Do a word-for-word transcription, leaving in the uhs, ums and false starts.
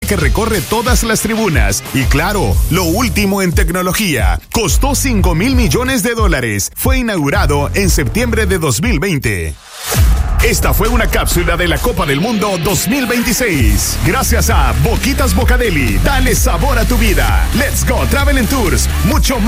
que recorre todas las tribunas. Y claro, lo último en tecnología. Costó cinco mil millones de dólares. Fue inaugurado en septiembre de dos mil veinte. Esta fue una cápsula de la Copa del Mundo dos mil veintiséis. Gracias a Boquitas Bocadeli. Dale sabor a tu vida. Let's Go Travel and Tours. Mucho más.